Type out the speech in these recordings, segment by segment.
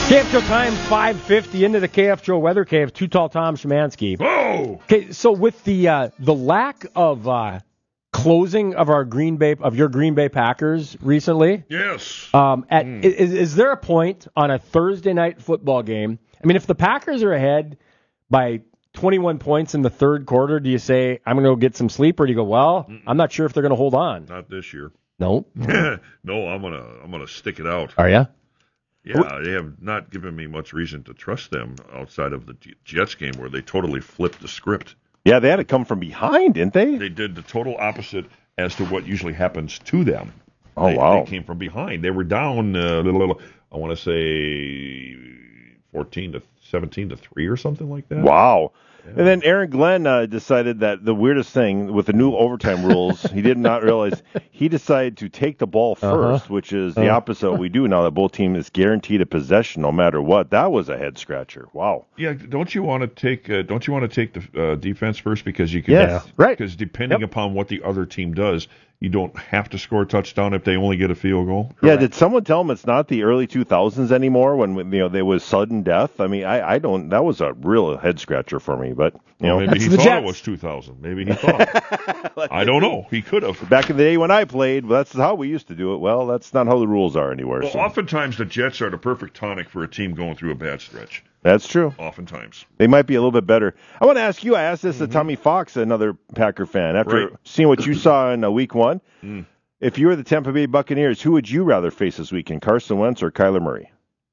KFJO time, 5:50 into the KFJO Weather Cave. Too Tall Tom Szymanski. Oh! Okay, so with the lack of closing of your Green Bay Packers recently, Yes. Is there a point on a Thursday night football game? I mean, if the Packers are ahead by 21 points in the third quarter, do you say, I'm going to go get some sleep, or do you go, well, I'm not sure if they're going to hold on? Not this year. No? No, I'm gonna stick it out. Are you? Yeah, they have not given me much reason to trust them outside of the Jets game where they totally flipped the script. Yeah, they had to come from behind, didn't they? They did the total opposite as to what usually happens to them. Wow. They came from behind. They were down I want to say 17 to 3 or something like that. Wow. Yeah. And then Aaron Glenn decided that the weirdest thing with the new overtime rules, he did not realize, he decided to take the ball first, which is the opposite of what we do now, that both teams is guaranteed a possession no matter what. That was a head scratcher. Wow. Yeah, don't you want to take the defense first because you can? Yes, right. Because depending upon what the other team does, you don't have to score a touchdown if they only get a field goal. Yeah, did someone tell them it's not the early 2000s anymore when there was sudden death? I mean, I don't. That was a real head scratcher for me. But maybe he thought it was 2000. Maybe he thought. I don't know. He could have. Back in the day when I played, that's how we used to do it. Well, that's not how the rules are anywhere. Well, oftentimes the Jets are the perfect tonic for a team going through a bad stretch. That's true. Oftentimes. They might be a little bit better. I want to ask you, I asked this to Tommy Fox, another Packer fan, after seeing what you saw in week one. If you were the Tampa Bay Buccaneers, who would you rather face this weekend, Carson Wentz or Kyler Murray?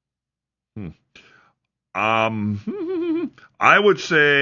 I would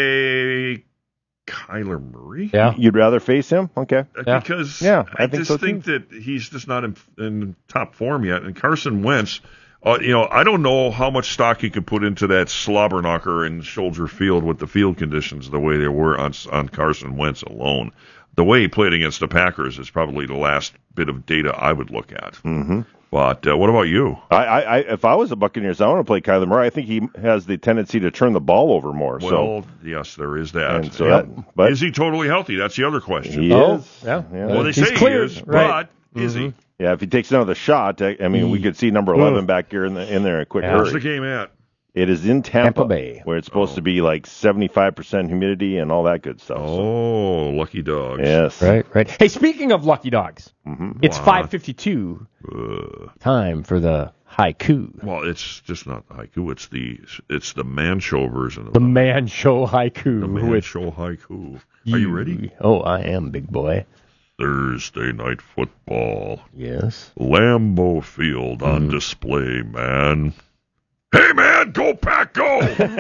say Kyler Murray. Yeah. You'd rather face him? Okay. Because I just think that he's just not in top form yet. And Carson Wentz, I don't know how much stock you could put into that slobber knocker in Soldier Field with the field conditions the way they were on Carson Wentz alone. The way he played against the Packers is probably the last bit of data I would look at. Mm-hmm. But what about you? If I was a Buccaneers, I want to play Kyler Murray. I think he has the tendency to turn the ball over more. Well, yes, there is that. And so but is he totally healthy? That's the other question. He is. Yeah. Well, they say cleared, he is, but is he? Yeah, if he takes another shot, I mean, we could see number 11 back here in there in a quick hurry. Where's the game at? It is in Tampa Bay, where it's supposed to be like 75% humidity and all that good stuff. Oh, lucky dogs. Yes. Right. Hey, speaking of lucky dogs, it's 5:52. Time for the haiku. Well, it's just not the haiku. It's the man show version of the man show haiku. The man show haiku. Are you ready? Oh, I am, big boy. Thursday night football. Yes. Lambeau Field on display, man. Hey, man, go Pack, go!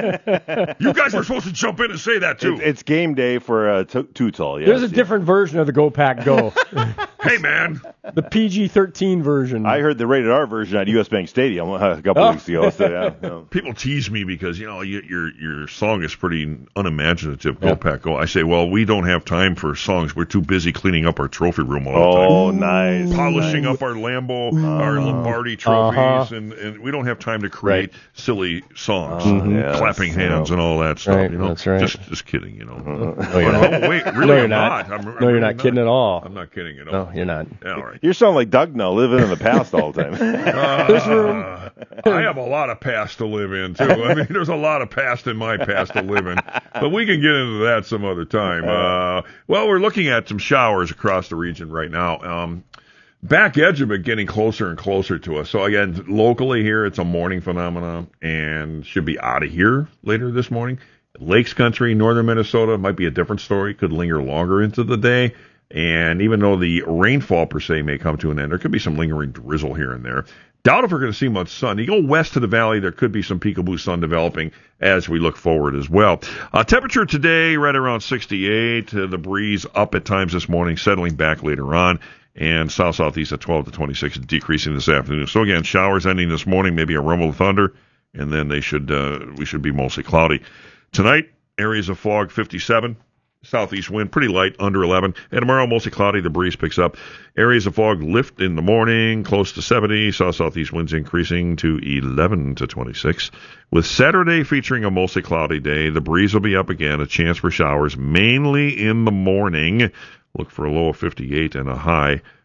You guys were supposed to jump in and say that, too. It's game day for Tootle, yes. There's a different version of the Go Pack Go. Hey, man. The PG-13 version. I heard the rated R version at U.S. Bank Stadium a couple weeks ago. So, People tease me because, your song is pretty unimaginative, Go Pack, go. I say, well, we don't have time for songs. We're too busy cleaning up our trophy room all the time. Oh, nice. Polishing up our Lambeau, our Lombardi trophies, and we don't have time to create silly songs, clapping hands and all that stuff. Right, that's right. Just kidding, No, you're not. Wait, really, No, you're I'm not. No, you're not kidding at all. I'm not kidding at all. No, you're not. All right. You sound like Doug now, living in the past all the time. There's room. I have a lot of past to live in, too. I mean, there's a lot of past in my past to live in. But we can get into that some other time. Well, we're looking at some showers across the region right now. Back edge of it getting closer and closer to us. So, again, locally here, it's a morning phenomenon and should be out of here later this morning. Lakes Country, northern Minnesota, might be a different story. Could linger longer into the day. And even though the rainfall, per se, may come to an end, there could be some lingering drizzle here and there. Doubt if we're going to see much sun. You go west to the valley, there could be some peekaboo sun developing as we look forward as well. Temperature today, right around 68. The breeze up at times this morning, settling back later on. And south-southeast at 12 to 26, decreasing this afternoon. So again, showers ending this morning, maybe a rumble of thunder, and then we should be mostly cloudy. Tonight, areas of fog, 57. Southeast wind, pretty light, under 11. And tomorrow, mostly cloudy, the breeze picks up. Areas of fog lift in the morning, close to 70. South-southeast winds increasing to 11 to 26. With Saturday featuring a mostly cloudy day, the breeze will be up again, a chance for showers, mainly in the morning. Look for a low of 58 and a high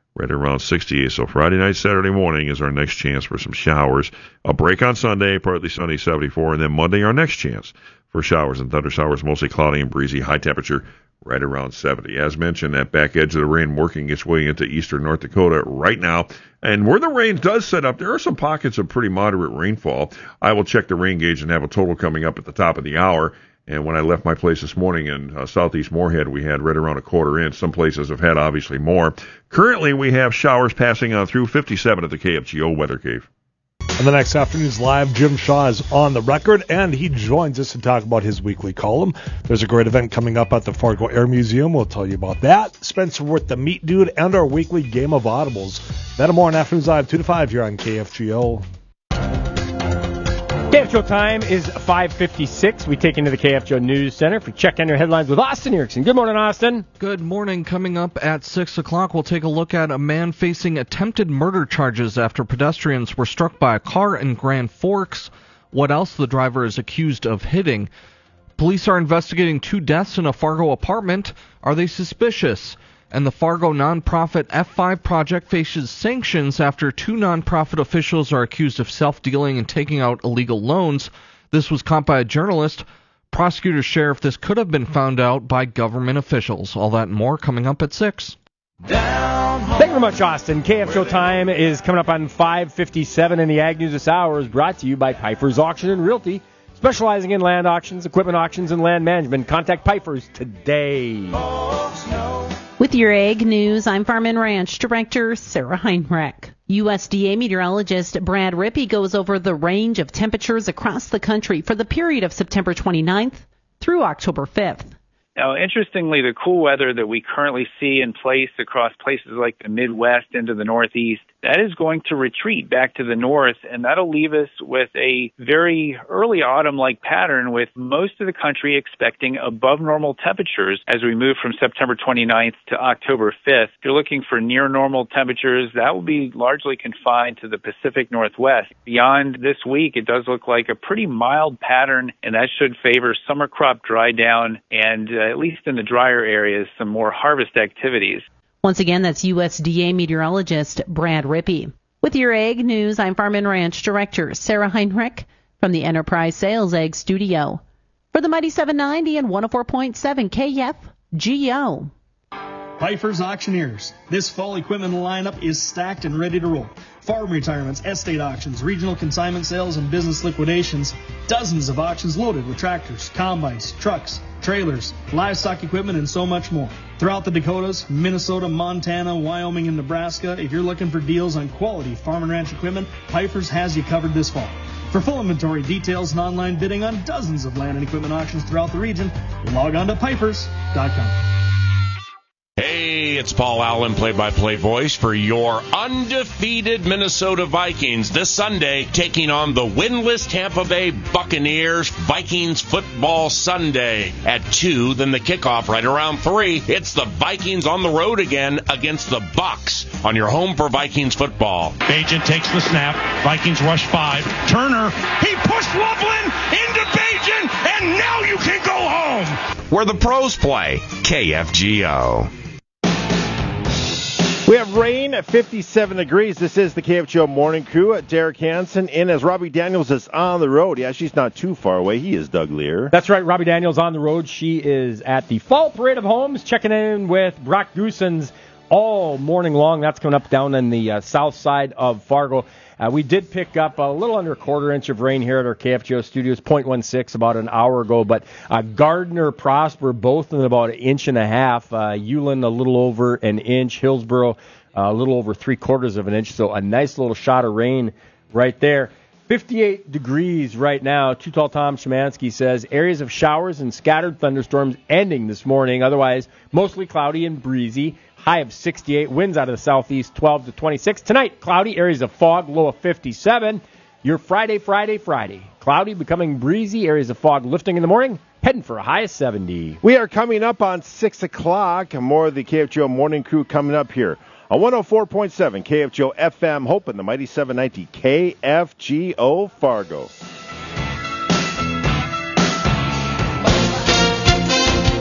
right around 68. So Friday night, Saturday morning is our next chance for some showers. A break on Sunday, partly sunny, 74. And then Monday, our next chance for showers and thunder showers, mostly cloudy and breezy, high temperature right around 70. As mentioned, that back edge of the rain working its way into eastern North Dakota right now. And where the rain does set up, there are some pockets of pretty moderate rainfall. I will check the rain gauge and have a total coming up at the top of the hour. And when I left my place this morning in southeast Moorhead, we had right around a quarter inch. Some places have had obviously more. Currently, we have showers passing on through 57 at the KFGO Weather Cave. And the next afternoon's live, Jim Shaw is on the record, and he joins us to talk about his weekly column. There's a great event coming up at the Fargo Air Museum. We'll tell you about that. Spencer Worth, the Meat Dude, and our weekly game of audibles. That and more on Afternoons Live 2 to 5 here on KFGO. KFGO time is 5:56. We take into the KFGO News Center for Check On Your Headlines with Austin Erickson. Good morning, Austin. Good morning. Coming up at 6 o'clock, we'll take a look at a man facing attempted murder charges after pedestrians were struck by a car in Grand Forks. What else the driver is accused of hitting. Police are investigating 2 deaths in a Fargo apartment. Are they suspicious? And the Fargo nonprofit F5 project faces sanctions after 2 nonprofit officials are accused of self-dealing and taking out illegal loans. This was caught by a journalist. Prosecutors share if this could have been found out by government officials. All that and more coming up at 6. Thank you very much, Austin. KFGO time is coming up on 5:57, and the Ag News this hour is brought to you by Piper's Auction and Realty, specializing in land auctions, equipment auctions, and land management. Contact Piper's today. With your Ag News, I'm Farm and Ranch Director Sarah Heinrich. USDA meteorologist Brad Rippey goes over the range of temperatures across the country for the period of September 29th through October 5th. Now, interestingly, the cool weather that we currently see in place across places like the Midwest into the Northeast, that is going to retreat back to the north, and that'll leave us with a very early autumn-like pattern with most of the country expecting above normal temperatures as we move from September 29th to October 5th. If you're looking for near normal temperatures, that will be largely confined to the Pacific Northwest. Beyond this week, it does look like a pretty mild pattern, and that should favor summer crop dry down and, at least in the drier areas, some more harvest activities. Once again, that's USDA meteorologist Brad Rippey. With your Ag News, I'm Farm and Ranch Director Sarah Heinrich from the Enterprise Sales Ag Studio. For the Mighty 790 and 104.7 KFGO. Piper's Auctioneers. This fall equipment lineup is stacked and ready to roll. Farm retirements, estate auctions, regional consignment sales, and business liquidations. Dozens of auctions loaded with tractors, combines, trucks, trailers, livestock equipment, and so much more. Throughout the Dakotas, Minnesota, Montana, Wyoming, and Nebraska, if you're looking for deals on quality farm and ranch equipment, Piper's has you covered this fall. For full inventory, details, and online bidding on dozens of land and equipment auctions throughout the region, log on to pipers.com. Hey, it's Paul Allen, play-by-play voice for your undefeated Minnesota Vikings this Sunday, taking on the winless Tampa Bay Buccaneers. Vikings Football Sunday at 2, then the kickoff right around 3. It's the Vikings on the road again against the Bucs on your home for Vikings football. Bajan takes the snap. Vikings rush 5. Turner, he pushed Loveland into Bajan, and now you can go home. Where the pros play, KFGO. We have rain at 57 degrees. This is the KFGO Morning Crew. Derek Hansen in as Robbie Daniels is on the road. Yeah, she's not too far away. He is Doug Lear. That's right. Robbie Daniels on the road. She is at the Fall Parade of Homes, checking in with Brock Goosens all morning long. That's coming up down in the south side of Fargo. We did pick up a little under a quarter inch of rain here at our KFGO studios, 0.16 about an hour ago. But Gardner, Prosper, both in about 1.5 inches. Ulen a little over an inch. Hillsboro a little over 3/4 of an inch. So a nice little shot of rain right there. 58 degrees right now. Too Tall Tom Szymanski says areas of showers and scattered thunderstorms ending this morning. Otherwise, mostly cloudy and breezy. High of 68. Winds out of the southeast, 12 to 26. Tonight, cloudy, areas of fog, low of 57. Your Friday. Cloudy, becoming breezy, areas of fog lifting in the morning, heading for a high of 70. We are coming up on 6 o'clock. More of the KFGO Morning Crew coming up here on 104.7 KFGO FM, Hope, and the Mighty 790 KFGO Fargo.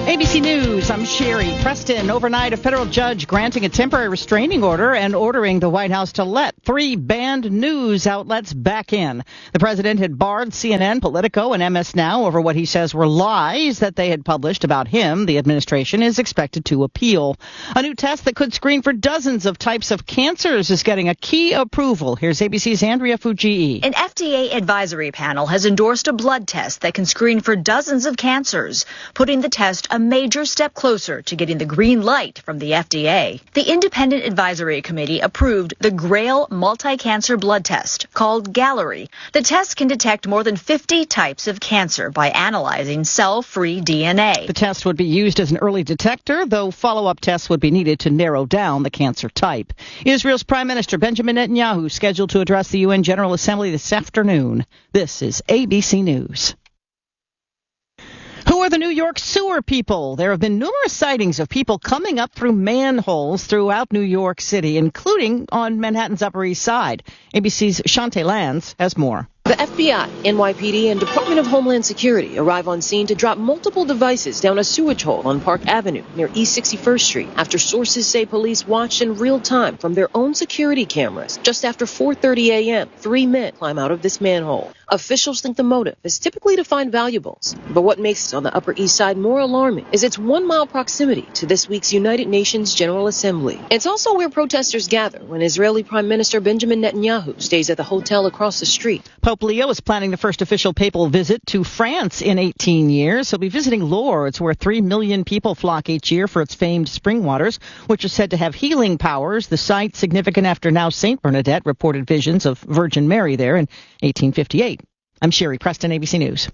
ABC News, I'm Sherry Preston. Overnight, a federal judge granting a temporary restraining order and ordering the White House to let 3 banned news outlets back in. The president had barred CNN, Politico, and MS Now over what he says were lies that they had published about him. The administration is expected to appeal. A new test that could screen for dozens of types of cancers is getting a key approval. Here's ABC's Andrea Fujii. An FDA advisory panel has endorsed a blood test that can screen for dozens of cancers, putting the test a major step closer to getting the green light from the FDA. The Independent Advisory Committee approved the GRAIL multi-cancer blood test, called Gallery. The test can detect more than 50 types of cancer by analyzing cell-free DNA. The test would be used as an early detector, though follow-up tests would be needed to narrow down the cancer type. Israel's Prime Minister Benjamin Netanyahu scheduled to address the UN General Assembly this afternoon. This is ABC News. Who are the New York sewer people? There have been numerous sightings of people coming up through manholes throughout New York City, including on Manhattan's Upper East Side. ABC's Shantae Lands has more. The FBI, NYPD, and Department of Homeland Security arrive on scene to drop multiple devices down a sewage hole on Park Avenue near East 61st Street after sources say police watched in real time from their own security cameras. Just after 4:30 a.m., 3 men climb out of this manhole. Officials think the motive is typically to find valuables. But what makes it on the Upper East Side more alarming is its 1-mile proximity to this week's United Nations General Assembly. It's also where protesters gather when Israeli Prime Minister Benjamin Netanyahu stays at the hotel across the street. Pope Leo is planning the first official papal visit to France in 18 years. He'll be visiting Lourdes, where 3 million people flock each year for its famed spring waters, which are said to have healing powers. The site, significant after now St. Bernadette reported visions of Virgin Mary there in 1858. I'm Sherry Preston, ABC News.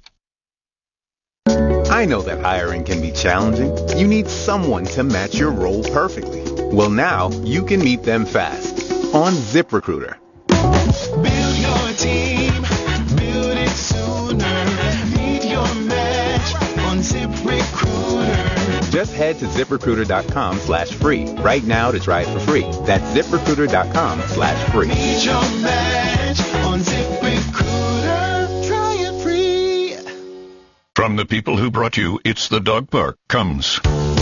I know that hiring can be challenging. You need someone to match your role perfectly. Well, now you can meet them fast on ZipRecruiter. Build your team, build it sooner. Meet your match on ZipRecruiter. Just head to ZipRecruiter.com/free right now to try it for free. That's ZipRecruiter.com/free. Meet your match on ZipRecruiter. Try it free. From the people who brought you It's the Dog Park comes